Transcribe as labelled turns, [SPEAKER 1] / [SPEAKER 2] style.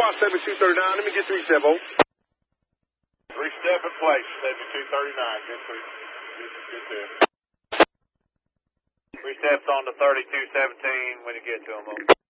[SPEAKER 1] squawk 7239. Let me get 3-step, oh.
[SPEAKER 2] 3-step in place, 7239. Good 3 steps on to 3217 when you get to them, oh.